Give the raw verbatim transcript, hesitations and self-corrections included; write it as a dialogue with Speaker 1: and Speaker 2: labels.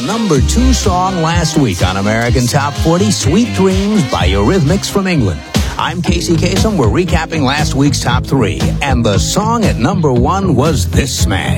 Speaker 1: number two song last week on American Top forty, Sweet Dreams by Eurythmics from England. I'm Casey Kasem. We're recapping last week's top three. And the song at number one was this smash.